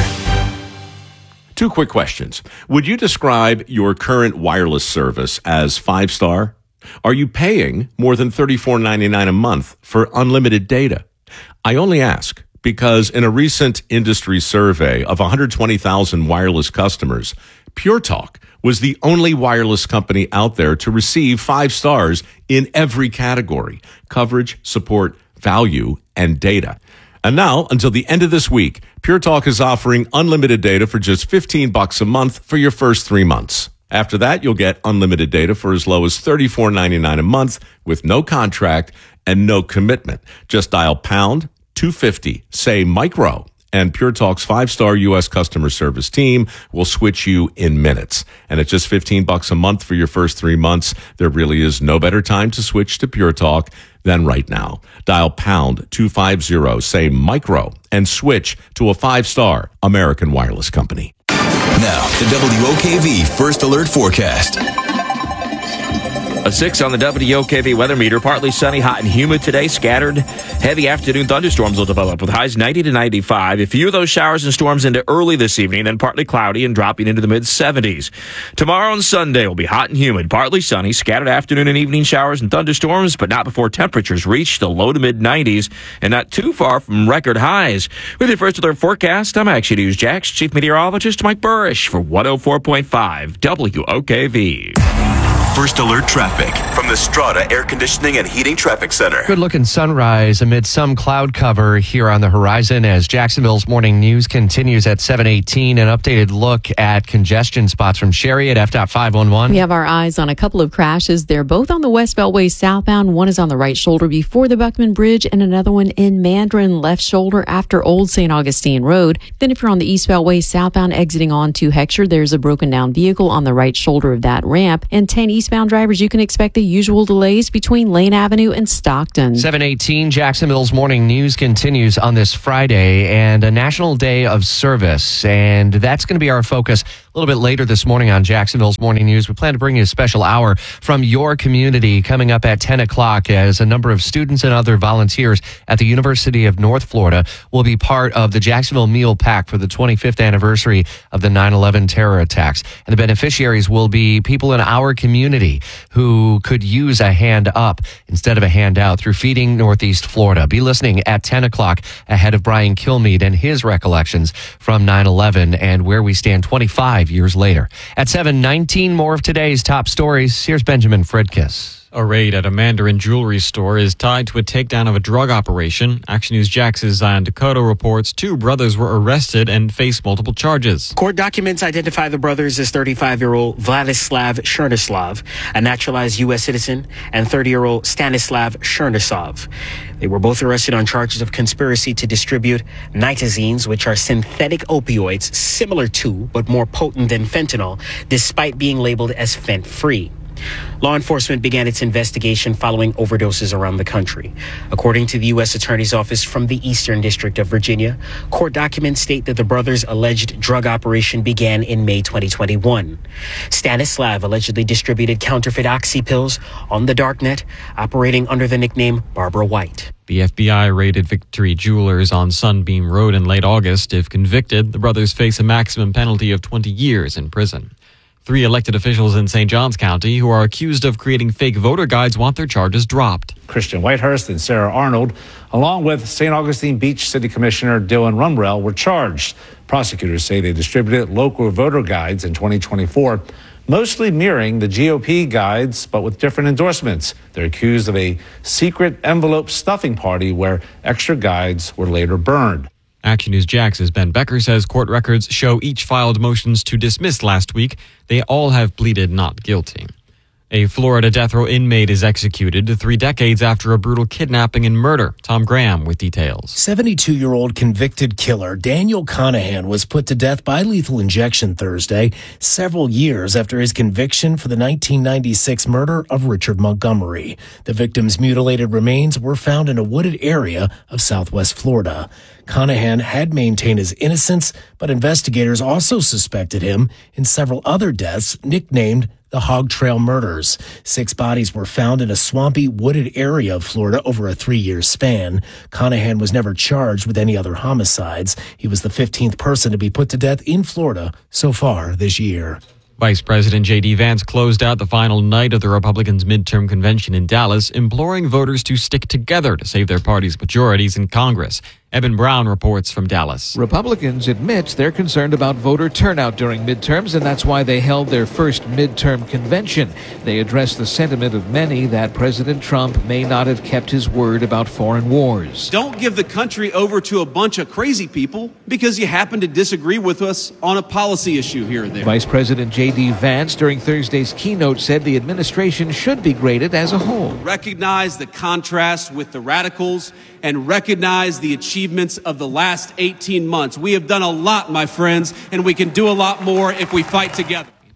2 quick questions. Would you describe your current wireless service as 5-star? Are you paying more than $34.99 a month for unlimited data? I only ask because in a recent industry survey of 120,000 wireless customers, Pure Talk was the only wireless company out there to receive 5 stars in every category: coverage, support, value, and data. And now, until the end of this week, Pure Talk is offering unlimited data for just $15 a month for your first 3 months. After that, you'll get unlimited data for as low as $34.99 a month with no contract and no commitment. Just dial pound 250, say micro, and Pure Talk's 5-star U.S. customer service team will switch you in minutes. And at just $15 a month for your first 3 months, there really is no better time to switch to Pure Talk than right now. Dial pound 250, say micro, and switch to a 5-star American wireless company. Now, the WOKV First Alert Forecast. A 6 on the WOKV weather meter. Partly sunny, hot and humid today. Scattered, heavy afternoon thunderstorms will develop with highs 90 to 95. A few of those showers and storms into early this evening, then partly cloudy and dropping into the mid-70s. Tomorrow and Sunday will be hot and humid. Partly sunny, scattered afternoon and evening showers and thunderstorms, but not before temperatures reach the low to mid-90s and not too far from record highs. With your first alert forecast, I'm Action News Jax Chief Meteorologist Mike Burrish for 104.5 WOKV. First alert traffic from the Strata Air Conditioning and Heating Traffic Center. Good looking sunrise amid some cloud cover here on the horizon as Jacksonville's morning news continues at 7:18. An updated look at congestion spots from Sherry at FDOT 511. We have our eyes on a couple of crashes. They're both on the West Beltway southbound. One is on the right shoulder before the Buckman Bridge and another one in Mandarin left shoulder after Old St. Augustine Road. Then if you're on the East Beltway southbound exiting onto Heckscher, there's a broken down vehicle on the right shoulder of that ramp. And 10 eastbound drivers, you can expect the usual delays between Lane Avenue and Stockton. 7:18, Jacksonville's morning news continues on this Friday and a National Day of Service. And that's going to be our focus a little bit later this morning on Jacksonville's morning news. We plan to bring you a special hour from your community coming up at 10 o'clock as a number of students and other volunteers at the University of North Florida will be part of the Jacksonville Meal Pack for the 25th anniversary of the 9/11 terror attacks. And the beneficiaries will be people in our community who could use a hand up instead of a handout through Feeding Northeast Florida. Be listening at 10 o'clock ahead of Brian Kilmeade and his recollections from 9/11 and where we stand 25 years later. At 7:19, more of today's top stories. Here's Benjamin Fredkiss. A raid at a Mandarin jewelry store is tied to a takedown of a drug operation. Action News Jax's Zion Dakota reports 2 brothers were arrested and face multiple charges. Court documents identify the brothers as 35-year-old Vladislav Chernislav, a naturalized U.S. citizen, and 30-year-old Stanislav Chernisov. They were both arrested on charges of conspiracy to distribute nitazines, which are synthetic opioids similar to but more potent than fentanyl, despite being labeled as fent-free. Law enforcement began its investigation following overdoses around the country. According to the U.S. Attorney's Office from the Eastern District of Virginia, court documents state that the brothers' alleged drug operation began in May 2021. Stanislav allegedly distributed counterfeit oxy pills on the darknet, operating under the nickname Barbara White. The FBI raided Victory Jewelers on Sunbeam Road in late August. If convicted, the brothers face a maximum penalty of 20 years in prison. 3 elected officials in St. Johns County who are accused of creating fake voter guides want their charges dropped. Christian Whitehurst and Sarah Arnold, along with St. Augustine Beach City Commissioner Dylan Rumrell, were charged. Prosecutors say they distributed local voter guides in 2024, mostly mirroring the GOP guides, but with different endorsements. They're accused of a secret envelope stuffing party where extra guides were later burned. Action News Jax's Ben Becker says court records show each filed motions to dismiss last week. They all have pleaded not guilty. A Florida death row inmate is executed 3 decades after a brutal kidnapping and murder. Tom Graham with details. 72-year-old convicted killer Daniel Conahan was put to death by lethal injection Thursday, several years after his conviction for the 1996 murder of Richard Montgomery. The victim's mutilated remains were found in a wooded area of southwest Florida. Conahan had maintained his innocence, but investigators also suspected him in several other deaths nicknamed the Hog Trail Murders. 6 bodies were found in a swampy, wooded area of Florida over a 3-year span. Conahan was never charged with any other homicides. He was the 15th person to be put to death in Florida so far this year. Vice President J.D. Vance closed out the final night of the Republicans' midterm convention in Dallas, imploring voters to stick together to save their party's majorities in Congress. Eben Brown reports from Dallas. Republicans admit they're concerned about voter turnout during midterms, and that's why they held their first midterm convention. They addressed the sentiment of many that President Trump may not have kept his word about foreign wars. Don't give the country over to a bunch of crazy people because you happen to disagree with us on a policy issue here or there. Vice President J.D. Vance during Thursday's keynote said the administration should be graded as a whole. Recognize the contrast with the radicals and recognize the achievements of the last 18 months. We have done a lot, my friends, and we can do a lot more if we fight together.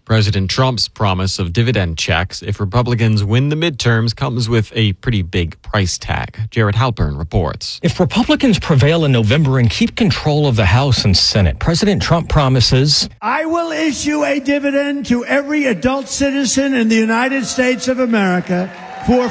President Trump's promise of dividend checks if Republicans win the midterms comes with a pretty big price tag. Jared Halpern reports. If Republicans prevail in November and keep control of the House and Senate, President Trump promises, I will issue a dividend to every adult citizen in the United States of America for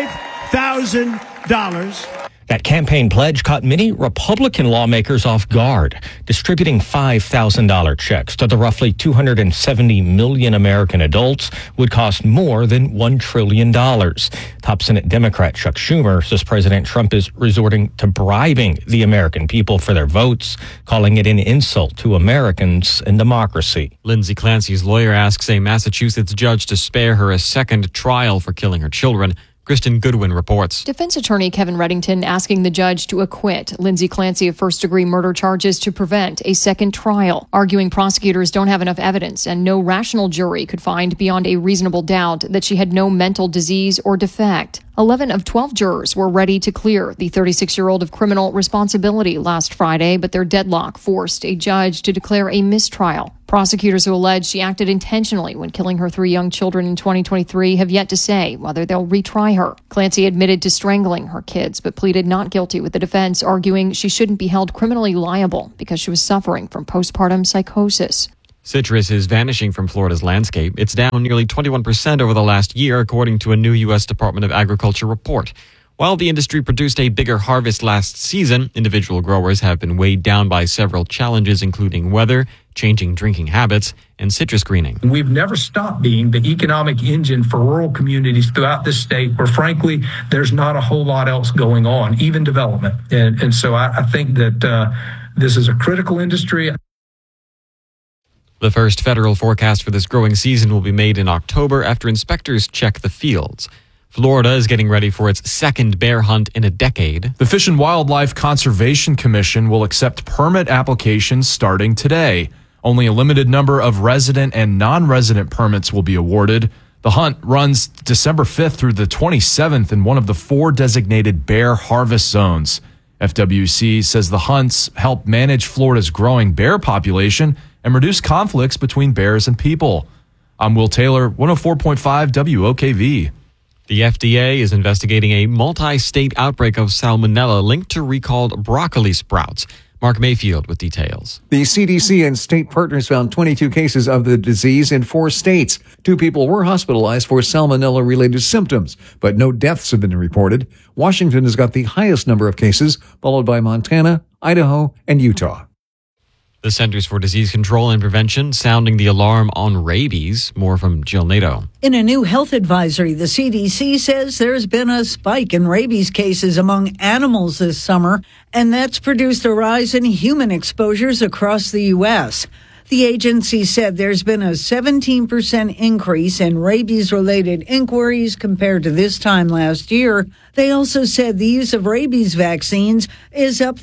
$5,000. That campaign pledge caught many Republican lawmakers off guard. Distributing $5,000 checks to the roughly 270 million American adults would cost more than $1 trillion. Top Senate Democrat Chuck Schumer says President Trump is resorting to bribing the American people for their votes, calling it an insult to Americans and democracy. Lindsay Clancy's lawyer asks a Massachusetts judge to spare her a second trial for killing her children. Kristen Goodwin reports. Defense attorney Kevin Reddington asking the judge to acquit Lindsay Clancy of first-degree murder charges to prevent a second trial, arguing prosecutors don't have enough evidence and no rational jury could find beyond a reasonable doubt that she had no mental disease or defect. 11 of 12 jurors were ready to clear the 36-year-old of criminal responsibility last Friday, but their deadlock forced a judge to declare a mistrial. Prosecutors who allege she acted intentionally when killing her 3 young children in 2023 have yet to say whether they'll retry her. Clancy admitted to strangling her kids, but pleaded not guilty with the defense, arguing she shouldn't be held criminally liable because she was suffering from postpartum psychosis. Citrus is vanishing from Florida's landscape. It's down nearly 21% over the last year, according to a new U.S. Department of Agriculture report. While the industry produced a bigger harvest last season, individual growers have been weighed down by several challenges, including weather, changing drinking habits, and citrus greening. We've never stopped being the economic engine for rural communities throughout this state where, frankly, there's not a whole lot else going on, even development. And so I think that this is a critical industry. The first federal forecast for this growing season will be made in October after inspectors check the fields. Florida is getting ready for its second bear hunt in a decade. The Fish and Wildlife Conservation Commission will accept permit applications starting today. Only a limited number of resident and non-resident permits will be awarded. The hunt runs December 5th through the 27th in one of the 4 designated bear harvest zones. FWC says the hunts help manage Florida's growing bear population and reduce conflicts between bears and people. I'm Will Taylor, 104.5 WOKV. The FDA is investigating a multi-state outbreak of salmonella linked to recalled broccoli sprouts. Mark Mayfield with details. The CDC and state partners found 22 cases of the disease in 4 states. 2 people were hospitalized for salmonella-related symptoms, but no deaths have been reported. Washington has got the highest number of cases, followed by Montana, Idaho, and Utah. The Centers for Disease Control and Prevention sounding the alarm on rabies. More from Jill Nato. In a new health advisory, the CDC says there's been a spike in rabies cases among animals this summer, and that's produced a rise in human exposures across the U.S. The agency said there's been a 17% increase in rabies-related inquiries compared to this time last year. They also said the use of rabies vaccines is up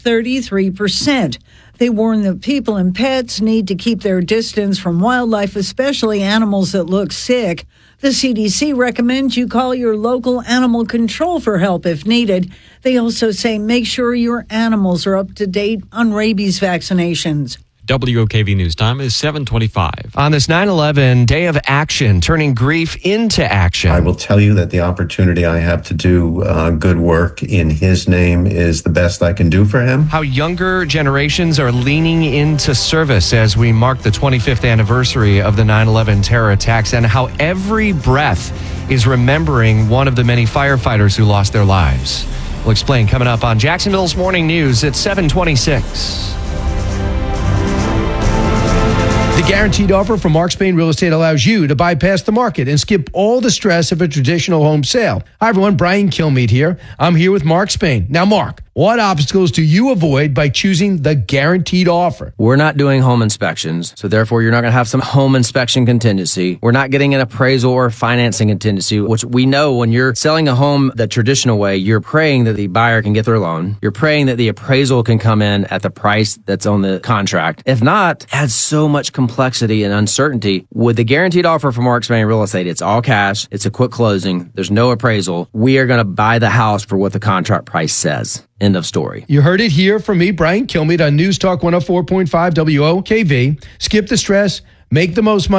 33%. They warn that people and pets need to keep their distance from wildlife, especially animals that look sick. The CDC recommends you call your local animal control for help if needed. They also say make sure your animals are up to date on rabies vaccinations. WOKV News Time is 7:25. On this 9/11 Day of Action, turning grief into action. I will tell you that the opportunity I have to do good work in his name is the best I can do for him. How younger generations are leaning into service as we mark the 25th anniversary of the 9/11 terror attacks, and how every breath is remembering one of the many firefighters who lost their lives. We'll explain coming up on Jacksonville's Morning News at 7:26. The guaranteed offer from Mark Spain Real Estate allows you to bypass the market and skip all the stress of a traditional home sale. Hi, everyone. Brian Kilmeade here. I'm here with Mark Spain. Now, Mark, what obstacles do you avoid by choosing the guaranteed offer? We're not doing home inspections, so therefore you're not going to have some home inspection contingency. We're not getting an appraisal or financing contingency, which we know when you're selling a home the traditional way, you're praying that the buyer can get their loan. You're praying that the appraisal can come in at the price that's on the contract. If not, it adds so much complexity and uncertainty. With the guaranteed offer from Mark Spain Real Estate, it's all cash. It's a quick closing. There's no appraisal. We are going to buy the house for what the contract price says. End of story. You heard it here from me, Brian Kilmeade, on News Talk 104.5 WOKV. Skip the stress, make the most money,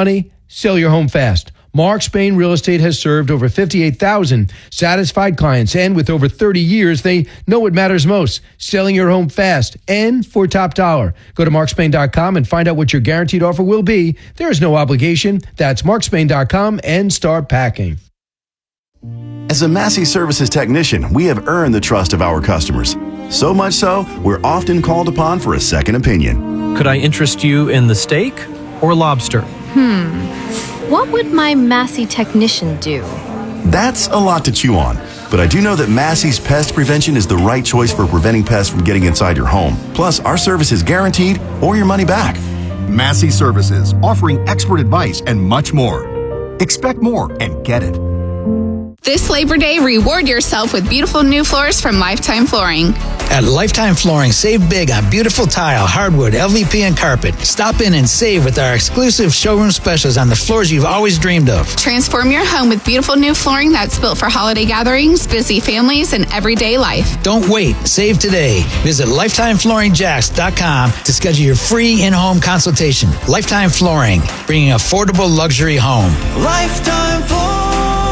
Sell your home fast. Mark Spain Real Estate has served over 58,000 satisfied clients, and with over 30 years, they know what matters most: selling your home fast and for top dollar. Go to markspain.com and find out what your guaranteed offer will be. There is no obligation. That's markspain.com and start packing. As a Massey Services technician, we have earned the trust of our customers. So much so, we're often called upon for a second opinion. Could I interest you in the steak or lobster? What would my Massey technician do? That's a lot to chew on. But I do know that Massey's Pest Prevention is the right choice for preventing pests from getting inside your home. Plus, our service is guaranteed or your money back. Massey Services, offering expert advice and much more. Expect more and get it. This Labor Day, reward yourself with beautiful new floors from Lifetime Flooring. At Lifetime Flooring, save big on beautiful tile, hardwood, LVP, and carpet. Stop in and save with our exclusive showroom specials on the floors you've always dreamed of. Transform your home with beautiful new flooring that's built for holiday gatherings, busy families, and everyday life. Don't wait. Save today. Visit LifetimeFlooringJax.com to schedule your free in-home consultation. Lifetime Flooring, bringing affordable luxury home. Lifetime Flooring.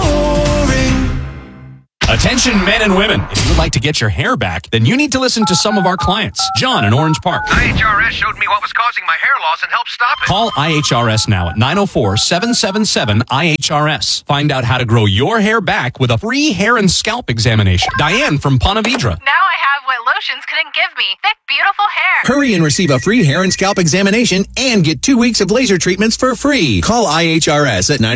Attention men and women. If you would like to get your hair back, then you need to listen to some of our clients. John in Orange Park. IHRS showed me what was causing my hair loss and helped stop it. Call IHRS now at 904-777-IHRS. Find out how to grow your hair back with a free hair and scalp examination. Diane from Ponte Vedra. Now I have what lotions couldn't give me. Thick, beautiful hair. Hurry and receive a free hair and scalp examination and get 2 weeks of laser treatments for free. Call IHRS at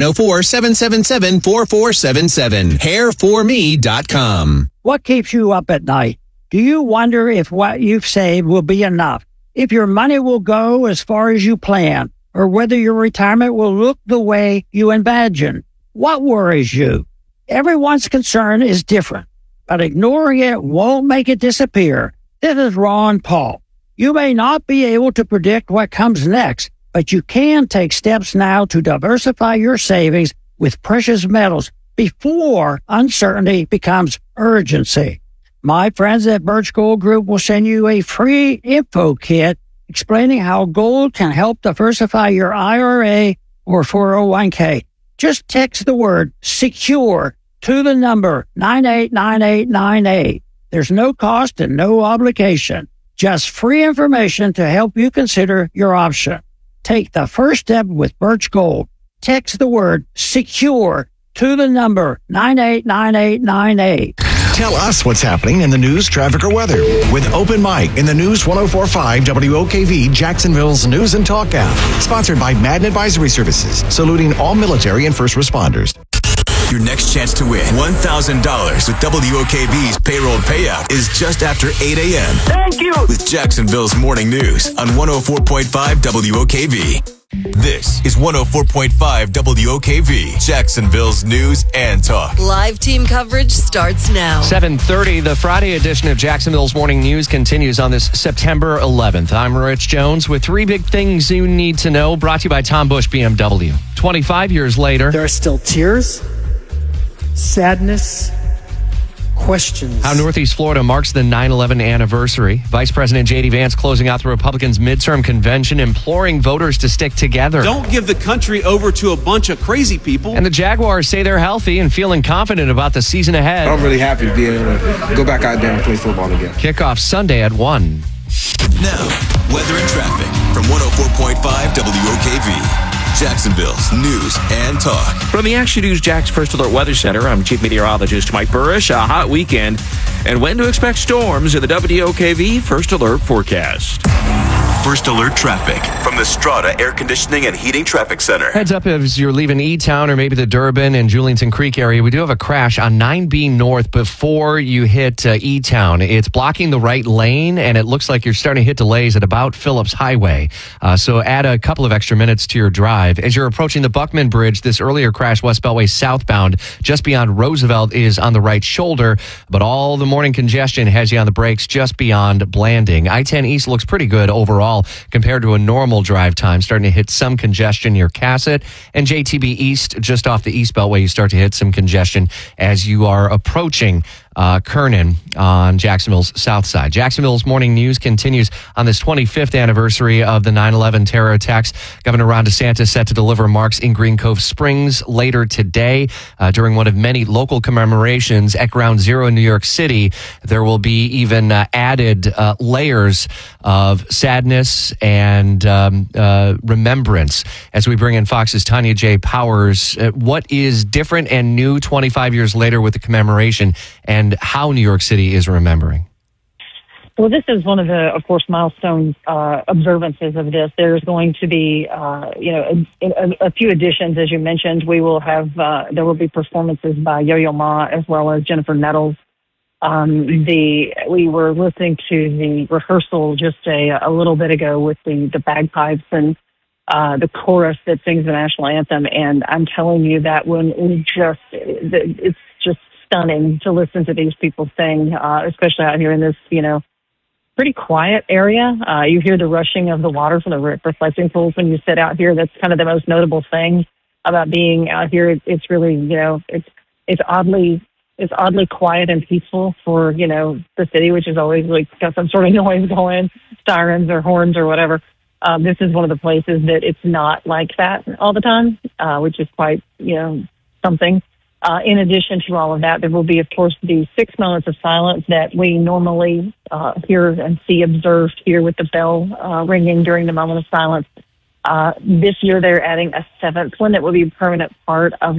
904-777-4477. Hairforme.com. What keeps you up at night? Do you wonder if what you've saved will be enough? If your money will go as far as you plan? Or whether your retirement will look the way you imagine? What worries you? Everyone's concern is different, but ignoring it won't make it disappear. This is Ron Paul. You may not be able to predict what comes next, but you can take steps now to diversify your savings with precious metals before uncertainty becomes urgency. My friends at Birch Gold Group will send you a free info kit explaining how gold can help diversify your IRA or 401k. Just text the word SECURE to the number 989898. There's no cost and no obligation. Just free information to help you consider your option. Take the first step with Birch Gold. Text the word SECURE to the number 989898. Tell us what's happening in the news, traffic, or weather with Open Mic in the News 104.5 WOKV Jacksonville's News and Talk app. Sponsored by Madden Advisory Services, saluting all military and first responders. Your next chance to win $1,000 with WOKV's payroll payout is just after 8 a.m. Thank you. With Jacksonville's Morning News on 104.5 WOKV. This is 104.5 WOKV, Jacksonville's News and Talk. Live team coverage starts now. 7:30, the Friday edition of Jacksonville's Morning News continues on this September 11th. I'm Rich Jones with three big things you need to know, brought to you by Tom Busch BMW. 25 years later, there are still tears, sadness, questions. How Northeast Florida marks the 9/11 anniversary. Vice President J.D. Vance closing out the Republicans' midterm convention, imploring voters to stick together. Don't give the country over to a bunch of crazy people. And the Jaguars say they're healthy and feeling confident about the season ahead. I'm really happy to be able to go back out there and play football again. Kickoff Sunday at 1. Now, weather and traffic from 104.5 WOKV. Jacksonville's News and Talk. From the Action News Jax First Alert Weather Center, I'm Chief Meteorologist Mike Burrish. A hot weekend and when to expect storms in the WOKV First Alert forecast. First Alert traffic from the Strata Air Conditioning and Heating Traffic Center. Heads up as you're leaving E-Town or maybe the Durbin and Julington Creek area. We do have a crash on 9B North before you hit E-Town. It's blocking the right lane, and it looks like you're starting to hit delays at about Phillips Highway. So add a couple of extra minutes to your drive. As you're approaching the Buckman Bridge, this earlier crash West Beltway southbound just beyond Roosevelt is on the right shoulder, but all the morning congestion has you on the brakes just beyond Blanding. I-10 East looks pretty good overall compared to a normal drive time, starting to hit some congestion near Cassett, and JTB East just off the East Beltway, you start to hit some congestion as you are approaching Kernan on Jacksonville's south side. Jacksonville's morning news continues on this 25th anniversary of the 9/11 terror attacks. Governor Ron DeSantis set to deliver marks in Green Cove Springs later today during one of many local commemorations at Ground Zero in New York City. There will be even added layers of sadness and remembrance as we bring in Fox's Tanya J. Powers. What is different and new 25 years later with the commemoration, and how New York City is remembering? Well, this is one of the, of course, milestone observances of this. There's going to be, a few additions, as you mentioned. We will have, there will be performances by Yo-Yo Ma as well as Jennifer Nettles. We were listening to the rehearsal just a little bit ago with the bagpipes and the chorus that sings the national anthem, and I'm telling you that it's just stunning to listen to these people sing, especially out here in this, pretty quiet area. You hear the rushing of the water from the reflecting pools when you sit out here. That's kind of the most notable thing about being out here. It's really, it's oddly quiet and peaceful for, the city, which is always like got some sort of noise going, sirens or horns or whatever. This is one of the places that it's not like that all the time, which is quite, something. In addition to all of that, there will be, of course, the 6 moments of silence that we normally hear and see observed here with the bell ringing during the moment of silence. This year, they're adding a 7th one that will be a permanent part of